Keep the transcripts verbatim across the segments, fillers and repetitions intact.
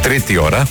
Τρίτη ώρα.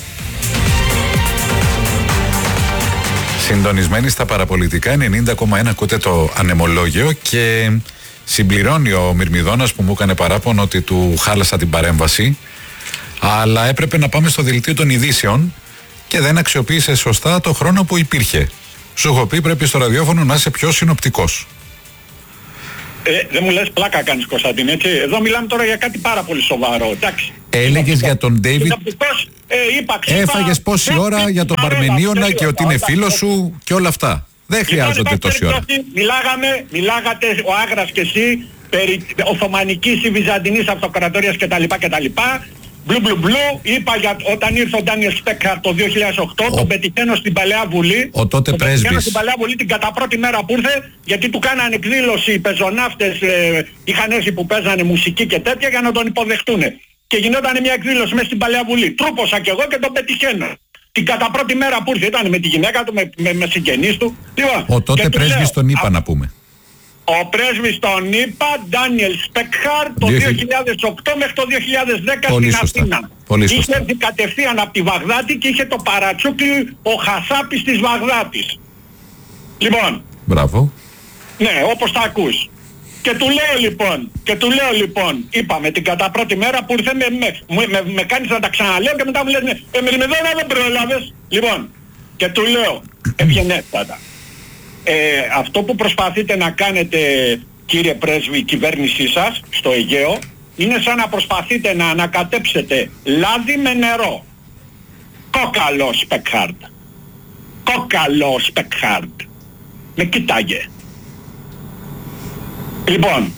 Συντονισμένοι στα παραπολιτικά ενενήντα κόμμα ένα, ακούτε το ανεμολόγιο και συμπληρώνει ο Μυρμηδόνας που μου έκανε παράπονο ότι του χάλασα την παρέμβαση, αλλά έπρεπε να πάμε στο δελτίο των ειδήσεων και δεν αξιοποίησε σωστά το χρόνο που υπήρχε. Σου έχω πει πρέπει στο ραδιόφωνο να είσαι πιο συνοπτικός. Ε, δεν μου λες πλάκα κάνεις, Κωνσταντίν, έτσι. Εδώ μιλάμε τώρα για κάτι πάρα πολύ σοβαρό, εντάξει. Έλεγες για τον Ντέιβιτ, ε, έφαγες πόση ώρα για τον Παρμενίωνα και ότι είναι φίλος σου και όλα αυτά. Δεν χρειάζονται τόση ώρα. Μιλάγαμε, μιλάγατε ο Άγρας και εσύ περί Οθωμανικής ή Βυζαντινής Αυτοκρατορίας κτλ. κτλ. Μπλου μπλου μπλου, είπα για, όταν ήρθε ο Ντάνιελ Σπέκχαρτ το δύο χιλιάδες οκτώ, ο... τον πετυχαίνω στην Παλαιά Βουλή. Ο τότε τον πρέσβης. πετυχαίνω στην Παλαιά Βουλή την κατά πρώτη μέρα που ήρθε, γιατί του κάνανε εκδήλωση οι πεζοναύτες, ε, είχαν έρθει που παίζανε μουσική και τέτοια για να τον υποδεχτούν. Και γινόταν μια εκδήλωση μέσα στην Παλαιά Βουλή. Τρούπωσα κι εγώ και τον πετυχαίνω. Την κατά πρώτη μέρα που ήρθε ήταν με τη γυναίκα του, με, με, με συγγενείς του. Λοιπόν, ο τότε πρέσβης τον είπα να πούμε. Ο πρέσβης τον είπα, Ντάνιελ Σπέκχαρτ, το δύο χιλιάδες οκτώ μέχρι το δύο χιλιάδες δέκα πολύ στην σωστά. Αθήνα. Πολύ είχε σωστά. έρθει κατευθείαν από τη Βαγδάτη και είχε το παρατσούκλι ο Χασάπης της Βαγδάτης. Λοιπόν. Μπράβο. Ναι, όπως τα ακούς. Και του λέω λοιπόν, και του λέω λοιπόν, είπαμε την κατά πρώτη μέρα που ήρθε με, με, με, με κάνεις να τα ξαναλέω και μετά μου λες, ε, Μυρμηδόνα δεν πρόλαβες. Λοιπόν, και του λέω, ευγενέστατα. Ε, αυτό που προσπαθείτε να κάνετε, κύριε πρέσβη, η κυβέρνησή σας στο Αιγαίο είναι σαν να προσπαθείτε να ανακατέψετε λάδι με νερό. Κόκαλο Σπέκχαρτ. Κόκαλο Σπέκχαρτ. Με κοιτάγε. Λοιπόν,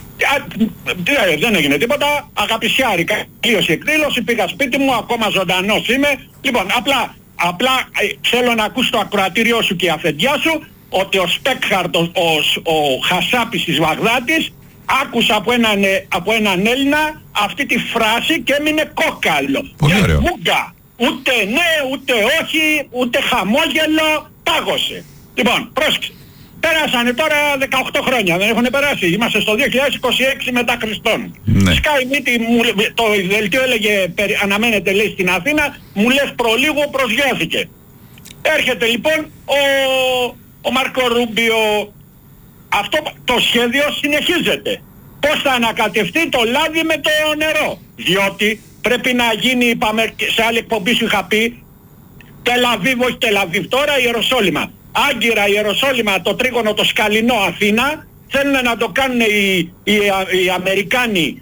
δεν έγινε τίποτα, αγαπησιάρικα, κλείωσε η εκδήλωση, πήγα σπίτι μου, ακόμα ζωντανός είμαι. Λοιπόν, απλά, απλά θέλω να ακούς το ακροατήριό σου και η αφεντιά σου ότι ο Σπέκχαρτ, ο, ο, ο Χασάπης της Βαγδάτης, άκουσα από έναν, από έναν Έλληνα αυτή τη φράση και έμεινε κόκαλο. Πολύ ωραίο. Βούγκα. Ούτε ναι, ούτε όχι, ούτε χαμόγελο, πάγωσε. Λοιπόν, πρόσεξε. Πέρασανε τώρα δεκαοκτώ χρόνια, δεν έχουν περάσει. Είμαστε στο δύο χιλιάδες είκοσι έξι μετά Χριστόν. Ναι. Σκάει μύτη, μου, το δελτίο έλεγε αναμένεται λέει στην Αθήνα, μου λες προλίγο προσγειώθηκε. Έρχεται λοιπόν ο, ο Μάρκο Ρούμπιο. Αυτό το σχέδιο συνεχίζεται. Πώς θα ανακατευτεί το λάδι με το νερό. Διότι πρέπει να γίνει, είπαμε, σε άλλη εκπομπή σου είχα πει, Τελαβίβ, όχι Τελαβίβ, τώρα Ιεροσόλυμα. Άγκυρα, Ιεροσόλυμα, το τρίγωνο, το σκαλινό Αθήνα, θέλουν να το κάνουν οι, οι, οι Αμερικάνοι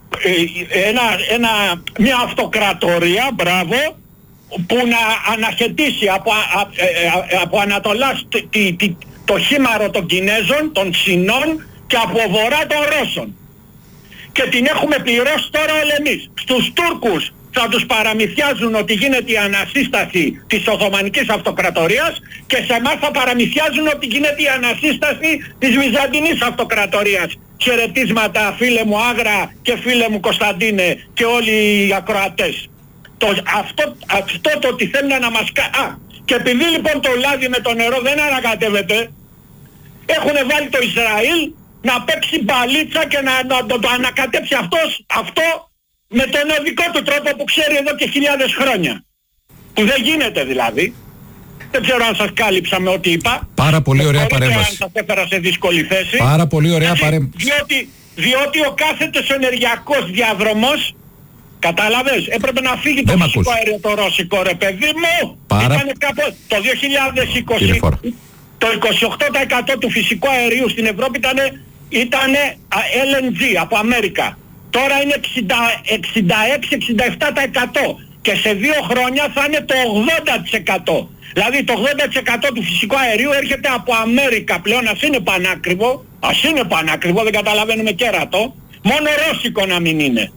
ένα, ένα, μια αυτοκρατορία, μπράβο, που να αναχαιτήσει από, α, ε, από Ανατολάς τη, τη, το χήμαρο των Κινέζων, των Σινών και από βορρά των Ρώσων. Και την έχουμε πληρώσει τώρα όλοι εμείς. Στους Τούρκους θα τους παραμυθιάζουν ότι γίνεται η ανασύσταση της Οθωμανικής Αυτοκρατορίας και σε εμάς θα παραμυθιάζουν ότι γίνεται η ανασύσταση της Βυζαντινής Αυτοκρατορίας. Χαιρετίσματα φίλε μου Άγρα και φίλε μου Κωνσταντίνε και όλοι οι ακροατές. Το, αυτό, αυτό το ότι θέλουν να μας κάνουν... Α, και επειδή λοιπόν το λάδι με το νερό δεν ανακατεύεται, έχουν βάλει το Ισραήλ να παίξει μπαλίτσα και να, να το, το ανακατέψει αυτός, αυτό με τον δικό του τρόπο που ξέρει εδώ και χιλιάδες χρόνια. Που δεν γίνεται δηλαδή. Δεν ξέρω αν σας κάλυψα με ό,τι είπα. Πάρα πολύ ωραία παρέμβαση. Αν σας έφερα σε δύσκολη θέση. Πάρα πολύ ωραία παρέμβαση. Διότι, διότι ο κάθετος ενεργειακός διαδρομός, κατάλαβες, έπρεπε να φύγει το φυσικό αέριο το ρώσικο ρε παιδί μου. Πάρα... Ήτανε κάπως, το δύο χιλιάδες είκοσι το είκοσι οκτώ τοις εκατό του φυσικού αερίου στην Ευρώπη ήτανε, ήτανε ελ εν τζι από Αμέρικα. Τώρα είναι εξήντα έξι με εξήντα επτά τοις εκατό και σε δύο χρόνια θα είναι το ογδόντα τοις εκατό. Δηλαδή το ογδόντα τοις εκατό του φυσικού αερίου έρχεται από Αμέρικα πλέον, ας είναι πανάκριβο, ας είναι πανάκριβο, δεν καταλαβαίνουμε κέρατο, μόνο ρώσικο να μην είναι.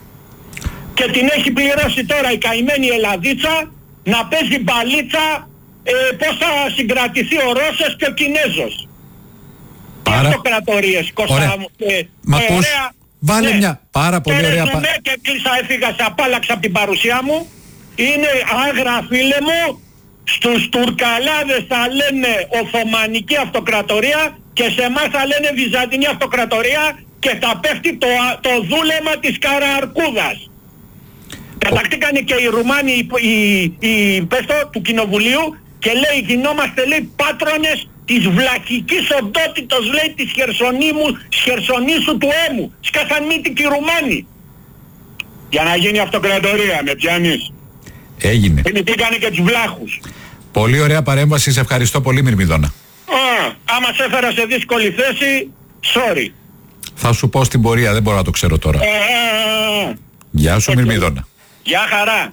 Και την έχει πληρώσει τώρα η καημένη Ελλαδίτσα να παίζει μπαλίτσα ε, πώς θα συγκρατηθεί ο Ρώσος και ο Κινέζος. Πάρα... Και αυτοκρατορίες, Κώστα μου. Ε, Μα πώς... Ωραία... Βάλε ναι. Μια πάρα πολύ ωραία... Πα... Ναι, και κλείσα, έφυγα, σε απάλαξα από την παρουσία μου. Είναι Άγρα φίλε μου, στους Τουρκαλάδες θα λένε Οθωμανική Αυτοκρατορία και σε εμάς θα λένε Βυζαντινή Αυτοκρατορία και θα πέφτει το, το δούλεμα της Καρααρκούδας. Κατακτήκανε και οι Ρουμάνοι οι, οι, οι, πες το, του Κοινοβουλίου και λέει γινόμαστε λέει πάτρονες της βλαχικής οντότητος λέει της Χερσονήμου, Χερσονήσου του Έμου. Σκάσαν μύτη και οι Ρουμάνοι. Για να γίνει αυτοκρατορία, με πιάνεις. Έγινε. Θυμηθήκανε και τους βλάχους. Πολύ ωραία παρέμβαση, σε ευχαριστώ πολύ Μυρμηδόνα. Α, άμα σε έφερα σε δύσκολη θέση, sorry. Θα σου πω στην πορεία, δεν μπορώ να το ξέρω τώρα. Ε, ε, ε, Γεια σου okay. Μυρμηδόνα. Γεια χαρά.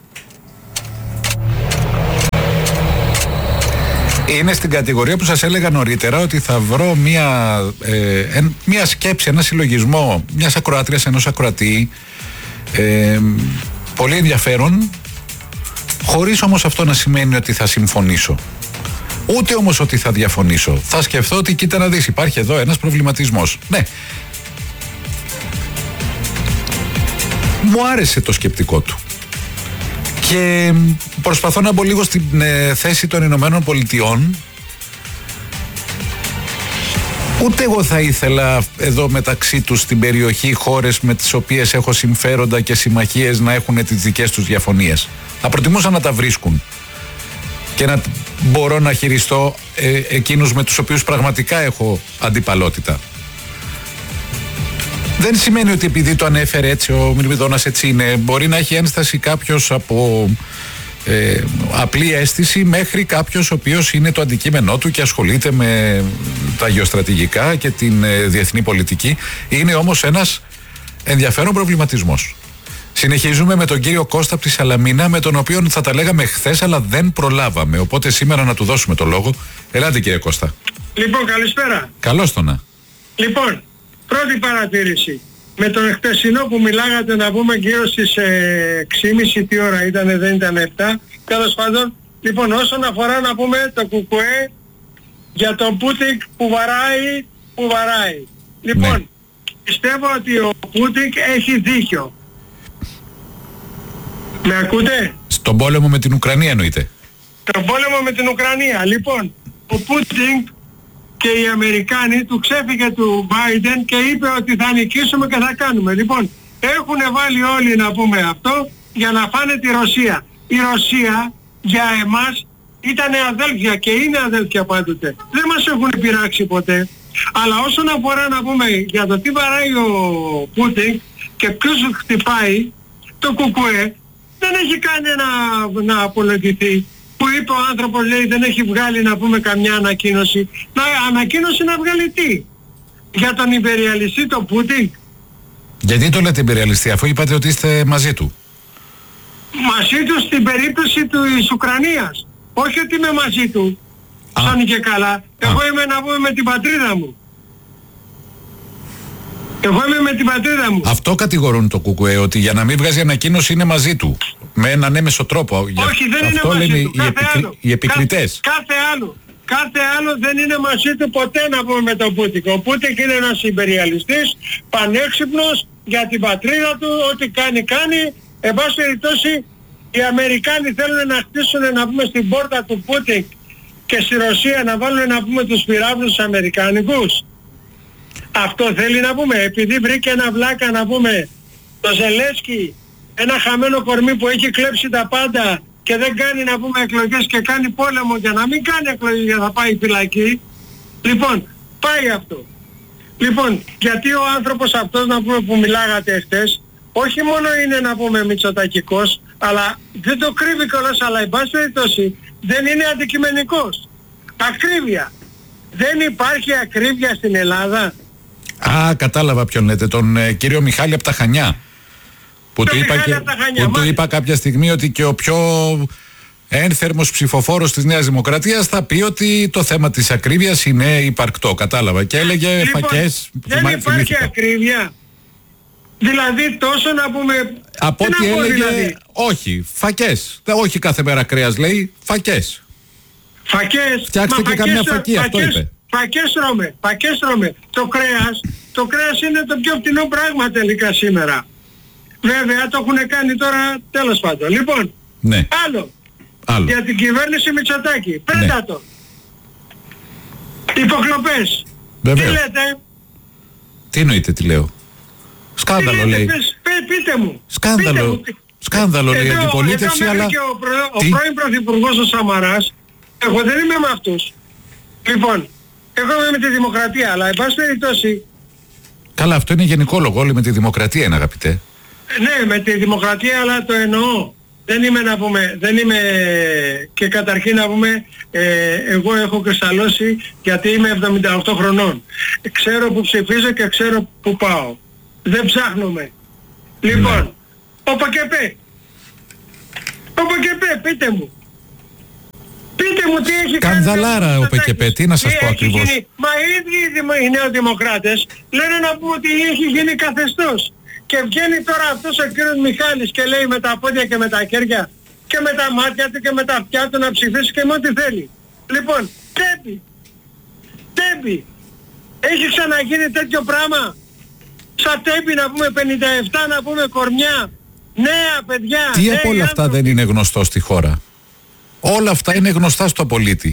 Είναι στην κατηγορία που σας έλεγα νωρίτερα ότι θα βρω μια, ε, εν, μια σκέψη, ένα συλλογισμό μιας ακροάτριας, ενός ακροατή, ε, πολύ ενδιαφέρον, χωρίς όμως αυτό να σημαίνει ότι θα συμφωνήσω. Ούτε όμως ότι θα διαφωνήσω. Θα σκεφτώ ότι κοίτα να δεις, υπάρχει εδώ ένας προβληματισμός. Ναι. Μου άρεσε το σκεπτικό του. Και προσπαθώ να μπω λίγο στην ε, θέση των Ηνωμένων Πολιτειών. Ούτε εγώ θα ήθελα εδώ μεταξύ τους στην περιοχή χώρες με τις οποίες έχω συμφέροντα και συμμαχίες να έχουν τις δικές τους διαφωνίες. Θα προτιμούσα να τα βρίσκουν και να μπορώ να χειριστώ ε, εκείνους με τους οποίους πραγματικά έχω αντιπαλότητα. Δεν σημαίνει ότι επειδή το ανέφερε έτσι ο Μυρμηδόνας έτσι είναι. Μπορεί να έχει ένσταση κάποιος από ε, απλή αίσθηση μέχρι κάποιος ο οποίος είναι το αντικείμενό του και ασχολείται με τα γεωστρατηγικά και την ε, διεθνή πολιτική. Είναι όμως ένας ενδιαφέρον προβληματισμός. Συνεχίζουμε με τον κύριο Κώστα από τη Σαλαμίνα, με τον οποίο θα τα λέγαμε χθες αλλά δεν προλάβαμε. Οπότε σήμερα να του δώσουμε το λόγο. Ελάτε κύριε Κώστα. Λοιπόν, καλησπέρα. Καλώς το να. Λοιπόν, πρώτη παρατήρηση. Με τον χτεσινό που μιλάγατε να πούμε γύρω στις ε, έξι και μισή τι ώρα ήτανε, δεν ήταν επτά. Τέλος πάντων, λοιπόν, όσον αφορά να πούμε το κουκουέ για τον Πούτικ που βαράει, που βαράει. Λοιπόν, ναι. Πιστεύω ότι ο Πούτικ έχει δίκιο. Με ακούτε? Στον πόλεμο με την Ουκρανία εννοείται. Στον πόλεμο με την Ουκρανία. Λοιπόν, ο Πούτικ και οι Αμερικάνοι του ξέφυγε του Biden και είπε ότι θα νικήσουμε και θα κάνουμε. Λοιπόν, έχουν βάλει όλοι να πούμε αυτό για να φάνε τη Ρωσία. Η Ρωσία για εμάς ήταν αδέλφια και είναι αδέλφια πάντοτε. Δεν μας έχουν πειράξει ποτέ. Αλλά όσον αφορά να πούμε για το τι βαράει ο Πούτιν και ποιος χτυπάει, το κουκουέ δεν έχει κάνει να, να απολογηθεί. Που είπε ο άνθρωπος, λέει, δεν έχει βγάλει να πούμε καμιά ανακοίνωση. Να ανακοίνωση να βγάλει τι? Για τον υπεριαλιστή τον Πούτιν. Γιατί το λέτε υπεριαλιστή, αφού είπατε ότι είστε μαζί του? Μαζί του στην περίπτωση της Ουκρανίας. Όχι ότι είμαι μαζί του. Σαν και καλά. Α. Εγώ είμαι να πούμε με την πατρίδα μου. Εγώ είμαι με την πατρίδα μου. Αυτό κατηγορούν το κουκουέ, ότι για να μην βγάζει ανακοίνωση είναι μαζί του. Με έναν έμεσο τρόπο. Όχι, δεν αυτό είναι μαζί λένε του. οι, Κάθε επικρι... άλλο. οι επικριτές. Κάθε, κάθε άλλο. Κάθε άλλο δεν είναι μαζί του ποτέ να πούμε με τον Πούτικ. Ο Πούτικ είναι ένας υπεριαλιστής, πανέξυπνος για την πατρίδα του, ό,τι κάνει κάνει. Εν πάση περιπτώσει οι Αμερικάνοι θέλουν να χτίσουν να πούμε στην πόρτα του Πούτικ και στη Ρωσία να βάλουν να πούμε τους πυράβλους αμερικανικούς. Αυτό θέλει να πούμε, επειδή βρήκε ένα βλάκα να πούμε το Ζελένσκι, ένα χαμένο κορμί που έχει κλέψει τα πάντα και δεν κάνει να πούμε εκλογές και κάνει πόλεμο για να μην κάνει εκλογές για να πάει φυλακή. Λοιπόν, πάει αυτό. Λοιπόν, γιατί ο άνθρωπος αυτός να πούμε που μιλάγατε χτες, όχι μόνο είναι να πούμε μητσοτακικός, αλλά δεν το κρύβει κιόλας, αλλά εν πάση περιπτώσει δεν είναι αντικειμενικός. Ακρίβεια. Δεν υπάρχει ακρίβεια στην Ελλάδα. Α, κατάλαβα ποιον λέτε, τον ε, κύριο Μιχάλη από τα Χανιά. Που, του είπα, και, Χανιά, που του είπα κάποια στιγμή ότι και ο πιο ένθερμος ψηφοφόρος της Νέας Δημοκρατίας θα πει ότι το θέμα της ακρίβειας είναι υπαρκτό. Κατάλαβα. Και έλεγε λοιπόν, φακές. Δεν υπάρχει θυμήθηκα. Ακρίβεια. Δηλαδή τόσο να πούμε... Από ό,τι έλεγε, δηλαδή. όχι, φακές. Όχι κάθε μέρα κρέας λέει, φακές. Φακές. Φτιάξτε και καμιά φακή, φακές, αυτό είπε. Φακές τρώμε, φακές τρώμε. Το κρέας, το κρέας είναι το πιο φτηνό πράγμα τελικά σήμερα. Βέβαια το έχουν κάνει τώρα, τέλος πάντων. Λοιπόν, ναι. άλλο. άλλο. Για την κυβέρνηση Μητσοτάκη. Πέτατο. Ναι. Υποκλοπές. Βεβαίως. Τι λέτε? Τι εννοείτε τι λέω? Σκάνδαλο τι λέτε, λέει. πες, πέ, πείτε μου. Σκάνδαλο. Πείτε μου, Σκάνδαλο λέει η Εδώ, αντιπολίτευση, εδώ αλλά... και ο, προ, ο Τι? πρώην πρωθυπουργός ο Σαμαράς, εγώ δεν είμαι με αυτούς. Λοιπόν, εγώ είμαι με τη δημοκρατία, αλλά εν πάση περιπτώσει, Καλά, αυτό είναι γενικό λόγο, όλοι με τη δημοκρατία είναι, αγαπητέ. ναι, με τη δημοκρατία, αλλά το εννοώ. Δεν είμαι να πούμε, δεν είμαι και καταρχήν να πούμε, ε, εγώ έχω κρυσταλλώσει γιατί είμαι εβδομήντα οκτώ χρονών. Ξέρω που ψηφίζω και ξέρω που πάω. Δεν ψάχνουμε. Λοιπόν, Ναι. ο Πακεπέ. Ο Πακεπέ, πείτε μου. Πείτε μου τι έχει κάνει. Σκανδαλάρα ο Μητσοτάκης. Πεκεπέ, τι να σας Τι πω έχει ακριβώς. γίνει. Μα οι ίδιοι οι δημο- οι νεοδημοκράτες λένε να πούμε ότι έχει γίνει καθεστώς. Και βγαίνει τώρα αυτός ο κύριος Μιχάλης και λέει με τα πόδια και με τα χέρια και με τα μάτια του και με τα αυτιά του να ψηφίσει και με ό,τι θέλει. Λοιπόν, τέμπη. Τέμπη. Έχει ξαναγίνει τέτοιο πράγμα. Σαν τέμπη να πούμε πενήντα επτά, να πούμε κορμιά. Νέα παιδιά. Τι νέοι από όλα αυτά άνθρωποι. δεν είναι γνωστό στη χώρα? Όλα αυτά είναι γνωστά στο πολίτη.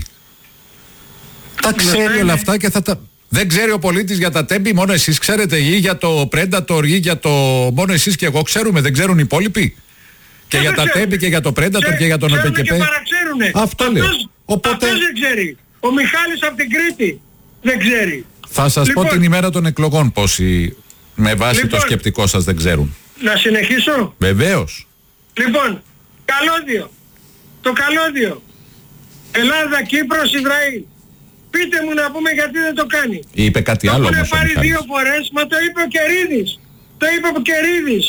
Τα Γνωστά ξέρει είναι. όλα αυτά και θα τα... Δεν ξέρει ο πολίτης για τα τέμπη, μόνο εσείς ξέρετε, ή για το Predator ή για το... Μόνο εσείς και εγώ ξέρουμε, δεν ξέρουν οι υπόλοιποι. Και Δεν για το τα ξέρουν. τέμπη και για το Predator Ξέ- και για τον ξέρουνε ΟΠΕΚΕΠΕ. και παραξέρουνε. Αυτό λέω. Αυτός, Οπότε- αυτός δεν ξέρει. Ο Μιχάλης από την Κρήτη δεν ξέρει. Θα σας Λοιπόν. πω την ημέρα των εκλογών πόσοι με βάση Λοιπόν. το σκεπτικό σας δεν ξέρουν. Να συνεχίσω. Βεβαίως. Λοιπόν, καλώδιο. Το καλώδιο. Ελλάδα, Κύπρος, Ισραήλ. Πείτε μου να πούμε γιατί δεν το κάνει. Είπε κάτι Το άλλο έχουν όμως ο πάρει Μιχάλης. δύο φορές, μα το είπε ο Κερίδης. Το είπε ο Κερίδης.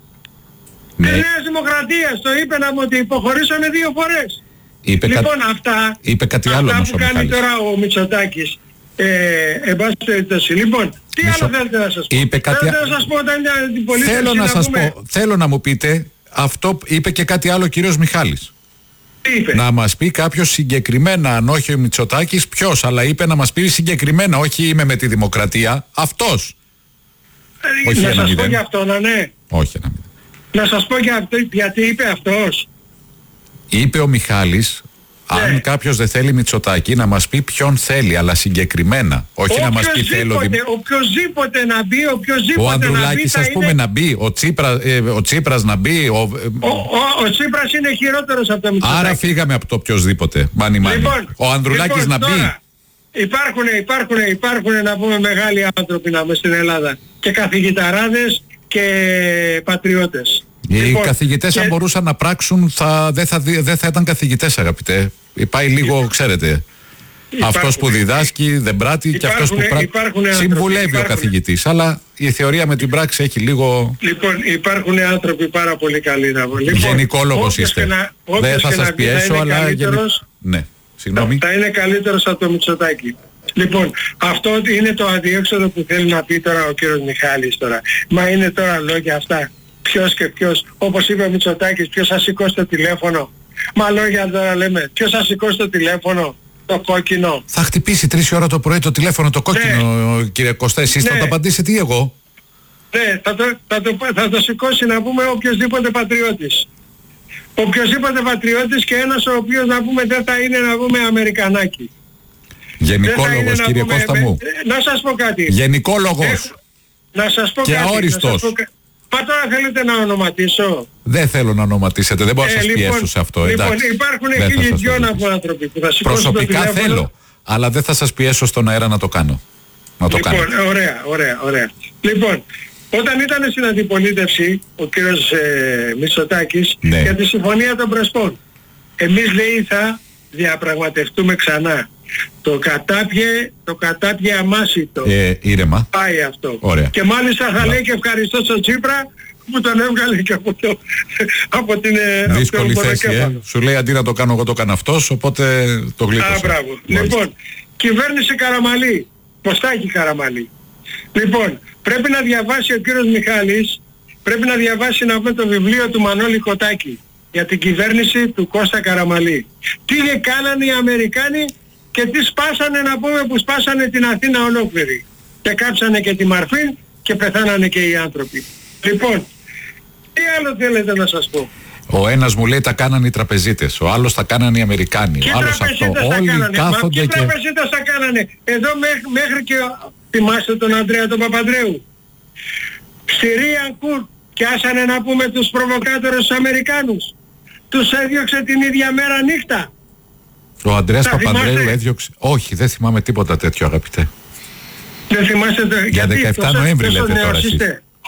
Ναι. Της Νέας Δημοκρατίας. Το είπε να μου ότι υποχωρήσανε δύο φορές. Είπε, κα... Λοιπόν, αυτά, είπε κάτι αυτά άλλο όμως που ο κάνει Μιχάλης. τώρα ο Μητσοτάκης, ε, εν πάση περιπτώσει. Λοιπόν, τι Μισό. άλλο θέλετε να σας πω? Είπε κάτι Θέλετε α- να σας πω όταν είναι αντιπολίτευση Θέλω να σας πούμε, πω, θέλω να μου πείτε, αυτό είπε και κάτι άλλο ο κύριος Μιχάλης. Τι είπε? Να μας πει κάποιος συγκεκριμένα, αν όχι ο Μητσοτάκης, ποιος, αλλά είπε να μας πει συγκεκριμένα, όχι είμαι με τη δημοκρατία, αυτός. Ε, όχι να ένα σας πω μηδέν. για αυτό, να ναι. Όχι ένα μηδέν. Να σας πω για αυτό, γιατί είπε αυτός. Είπε ο Μιχάλης, αν Ναι. κάποιος δεν θέλει Μητσοτάκη, να μας πει ποιον θέλει, αλλά συγκεκριμένα. Όχι να μας πει θέλω... δημ- Οποιοςδήποτε, οποιοςδήποτε να μπει, οποιοςδήποτε Ο να μπει Ανδρουλάκης θα ας πούμε είναι... να μπει, ο, Τσίπρα, ε, ο Τσίπρας να μπει, ο, Ο, ο, ο Τσίπρας είναι χειρότερος από το Μητσοτάκη. άρα φύγαμε από το οποιοσδήποτε. Μάνι μάνι. Λοιπόν, ο Ανδρουλάκης λοιπόν, να μπει. τώρα, Υπάρχουν, υπάρχουν, υπάρχουν να πούμε μεγάλοι άνθρωποι να πούμε στην Ελλάδα. Και καθηγηταράδες και πατριώτες. Οι Λοιπόν, καθηγητές και- αν μπορούσαν να πράξουν θα, δεν, θα, δι- δεν θα ήταν καθηγητές αγαπητέ. Πάει λίγο, ξέρετε, αυτός που διδάσκει δεν πράττει και αυτός που Υπάρχουνε- πράττει υπάρχουνε άνθρωποι, συμβουλεύει ο υπάρχουνε. καθηγητής. Αλλά η θεωρία με την πράξη έχει λίγο... Λοιπόν, υπάρχουν άνθρωποι πάρα πολύ καλοί να πω. Λοιπόν, Γενικόλογος όποιος είστε. και να- όποιος Δεν θα και σας να μπει θα πιέσω, είναι αλλά... καλύτερος. Ναι, συγγνώμη. Θα είναι καλύτερος από το Μητσοτάκη. Λοιπόν, αυτό είναι το αδιέξοδο που θέλει να πει τώρα ο κύριος Μιχάλης τώρα. Μα είναι τώρα λόγια αυτά. Ποιος και ποιος, όπως είπε ο Μητσοτάκης, ποιος θα σηκώσει το τηλέφωνο. Μα λόγια τώρα λέμε, ποιος θα σηκώσει το τηλέφωνο, το κόκκινο. Θα χτυπήσει τρεις ώρα το πρωί το τηλέφωνο το κόκκινο, κύριε Κώστα. Εσείς θα Ναι. το απαντήσετε ή εγώ? Ναι, θα το, θα το, θα το σηκώσει να πούμε οποιοσδήποτε πατριώτης. Οποιοσδήποτε πατριώτης και ένας ο οποίος να πούμε δεν θα είναι να πούμε Αμερικανάκι. Δεν θα είναι Γενικόλογος να κύριε πούμε- Κώστα με- μου. ε, Να σας πω κάτι. Γενικόλογος. Έχω- Να σας πω Και κάτι. αόριστος. να σας πω κα- Μα τώρα θέλετε να ονοματίσω. Δεν θέλω να ονοματίσετε, δεν μπορώ να Ε, σας λοιπόν, πιέσω σε αυτό. Λοιπόν, εντάξει. υπάρχουν Δεν θα χίλιοι σας το δυο να ζητήσω. πω άνθρωποι που θα σηκώσουν το Προσωπικά τηλέφωνο. θέλω, αλλά δεν θα σας πιέσω στον αέρα να το κάνω. Να το Λοιπόν, κάνω. ωραία, ωραία, ωραία. Λοιπόν, όταν ήταν στην αντιπολίτευση ο κύριος ε, Μητσοτάκης Ναι. για τη συμφωνία των Πρεσπών, εμείς λέει θα διαπραγματευτούμε ξανά. Το κατάπιε, το κατάπιε αμάσιτο. Ε, ήρεμα. Πάει αυτό. Ωραία. Και μάλιστα θα Μπράβο. λέει και ευχαριστώ στον Τσίπρα που τον έβγαλε και από, το, από την... ε, από Δύσκολη το θέση, ε. μονοκέφαλο. Σου λέει αντί να το κάνω εγώ το κάνω αυτός, οπότε το γλίτωσα. Α, μπράβο. Μάλιστα. Λοιπόν, κυβέρνηση Καραμαλή. Ποστάκι Καραμαλή. Λοιπόν, πρέπει να διαβάσει ο κύριος Μιχάλης, πρέπει να διαβάσει να πούμε το βιβλίο του Μανώλη Κοτάκη για την κυβέρνηση του Κώστα Καραμαλή. Τι κάνανε οι Αμερικάνοι και τι σπάσανε να πούμε που σπάσανε την Αθήνα ολόκληρη. Και κάψανε και τη Μαρφίν και πεθάνανε και οι άνθρωποι. Λοιπόν, τι άλλο θέλετε να σας πω. Ο ένας μου λέει τα κάνανε οι τραπεζίτες, ο άλλος τα κάνανε οι Αμερικάνοι, Και ο άλλος αυτό. τραπεζίτες τα Όλοι κάνανε. Μα κάθονται και και... τραπεζίτες τα κάνανε. Εδώ μέχρι, μέχρι και θυμάστε τον Ανδρέα τον Παπανδρέου. Στη Ρίαν Κουρ πιάσανε να πούμε τους προβοκάτορες τους Αμερικάνους. Τους έδιωξε την ίδια μέρα νύχτα. Ο Ανδρέας Παπανδρέου θυμάστε? έδιωξε. Όχι, δεν θυμάμαι τίποτα τέτοιο, αγαπητέ. Δεν θυμάστε το... Για δεκαεπτά Νοέμβρη λέτε τώρα εσείς.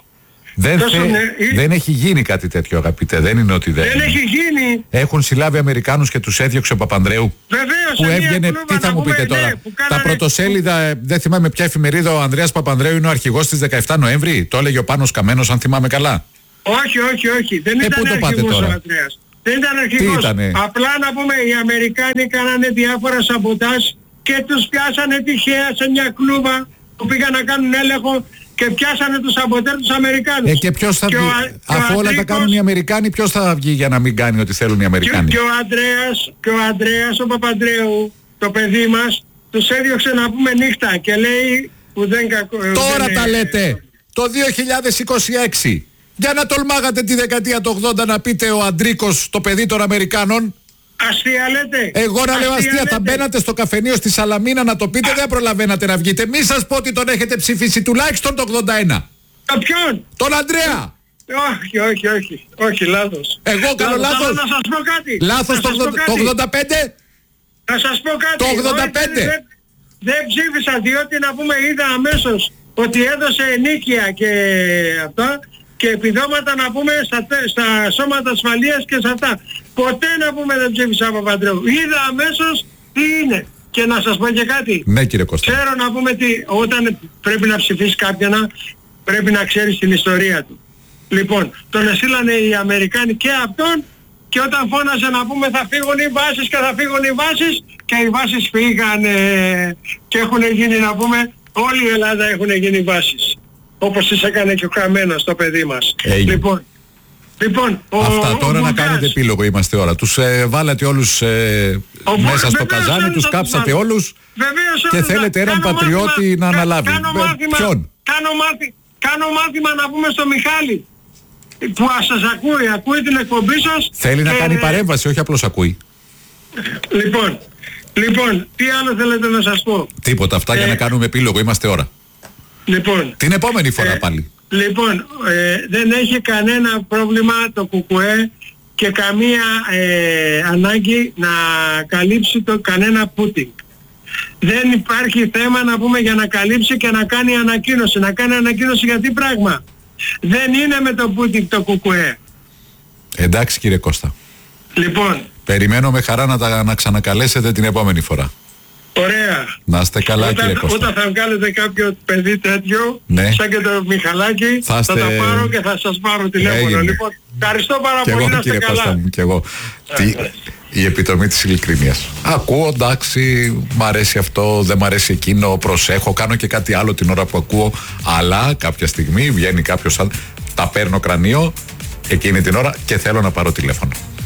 Δεν, θε... ναι... δεν έχει γίνει κάτι τέτοιο, αγαπητέ. Δεν είναι ότι δεν. Δεν έχει γίνει. Έχουν συλλάβει Αμερικάνους και τους έδιωξε ο Παπανδρέου. Βεβαίως. Που έβγαινε, τι θα μου πείτε τώρα. Ναι, τα πρωτοσέλιδα, δεν θυμάμαι ποια εφημερίδα, ο Ανδρέας Παπανδρέου είναι ο αρχηγός της δεκαεπτά Νοέμβρη. Το έλεγε ο Πάνος Καμένος, αν θυμάμαι καλά. Όχι, όχι, όχι. Δεν ε, ήταν αρχηγός ο Ανδρέας. Δεν ήταν αρχηγός. Απλά να πούμε, οι Αμερικάνοι κάνανε διάφορα σαμποτάζ και τους πιάσανε τυχαία σε μια κλούβα που πήγαν να κάνουν έλεγχο και πιάσανε τους σαμποτέρ τους Αμερικάνους. Ε, και ποιος θα βγει, ο, αφού όλα τα κάνουν οι Αμερικάνοι, ποιος θα βγει για να μην κάνει ό,τι θέλουν οι Αμερικάνοι. Και, και ο Ανδρέας, και ο Ανδρέας ο Παπανδρέου, το παιδί μας, τους έδιωξε να πούμε νύχτα και λέει που δεν κακό... Τώρα δεν τα είναι, λέτε, το δύο χιλιάδες είκοσι έξι. Για να τολμάγατε τη δεκαετία του ογδόντα να πείτε ο Αντρίκος, το παιδί των Αμερικάνων. Αστεία λέτε. Εγώ να λέω αστεία, θα μπαίνατε στο καφενείο στη Σαλαμίνα να το πείτε, δεν προλαβαίνατε να βγείτε. Μη σας πω ότι τον έχετε ψηφίσει τουλάχιστον το ογδόντα ένα. Το ποιον? Τον Ανδρέα. Όχι, όχι, όχι. Όχι, λάθος. Εγώ κάνω λάθος. Να σας πω κάτι. Λάθος το ογδόντα πέντε. Να σας πω κάτι. Το ογδόντα πέντε. Δεν, δεν ψήφισα διότι να πούμε είδα αμέσως ότι έδωσε ενίκεια και αυτά και επιδόματα να πούμε στα, στα σώματα ασφαλείας και σε αυτά. Ποτέ να πούμε δεν ψήφισα Παπανδρέου. Είδα αμέσως τι είναι. Και να σας πω και κάτι. Ναι, κύριε Κώστα. Ξέρω να πούμε ότι όταν πρέπει να ψηφίσει κάποιον πρέπει να ξέρεις την ιστορία του. Λοιπόν, τον εσύλανε οι Αμερικάνοι και αυτόν και όταν φώνασε να πούμε θα φύγουν οι βάσεις και θα φύγουν οι βάσεις και οι βάσεις φύγαν ε, και έχουν γίνει να πούμε όλη η Ελλάδα έχουν γίνει βάσεις. Όπως τις έκανε και ο Καμένος το παιδί μας. Έγινε. Λοιπόν, λοιπόν ο, αυτά τώρα ο να Μπουργκάς, κάνετε επίλογο είμαστε ώρα. Τους ε, βάλατε όλους ε, ο, μέσα στο βεβαίως, καζάνι, τους κάψατε όλους βεβαίως, και θέλετε έναν πατριώτη μάθημα, να αναλάβει. Κάνω ε, μάθημα, ποιον? Κάνω, μάθη, κάνω μάθημα να πούμε στο Μιχάλη που σας ακούει, ακούει την εκπομπή σας. Θέλει και... να κάνει παρέμβαση, όχι απλώς ακούει. Λοιπόν, λοιπόν, τι άλλο θέλετε να σας πω? Τίποτα, αυτά ε, για να κάνουμε επίλογο, είμαστε ώρα. Λοιπόν, την επόμενη φορά ε, πάλι. Λοιπόν, ε, δεν έχει κανένα πρόβλημα το ΚΚΕ και καμία ε, ανάγκη να καλύψει το κανένα Πούτιν. Δεν υπάρχει θέμα να πούμε για να καλύψει και να κάνει ανακοίνωση. Να κάνει ανακοίνωση για τι πράγμα? Δεν είναι με το Πούτιν το ΚΚΕ. Εντάξει κύριε Κώστα. Λοιπόν. Περιμένω με χαρά να τα να ξανακαλέσετε την επόμενη φορά. Ωραία. Να είστε καλά όταν, κύριε Κώστα. Όταν θα βγάλετε κάποιο παιδί τέτοιο, ναι, σαν και το Μιχαλάκι, θα, είστε... θα τα πάρω και θα σας πάρω τηλέφωνο. Έγινε. Λοιπόν, ευχαριστώ πάρα και πολύ, εγώ, να είστε κύριε καλά. Κώστα μου, και εγώ. Τι, η επιτομή της ειλικρίνειας. Ακούω, εντάξει, μ' αρέσει αυτό, δεν μ' αρέσει εκείνο, προσέχω, κάνω και κάτι άλλο την ώρα που ακούω, αλλά κάποια στιγμή βγαίνει κάποιος, τα παίρνω κρανίο εκείνη την ώρα και θέλω να πάρω τηλέφωνο.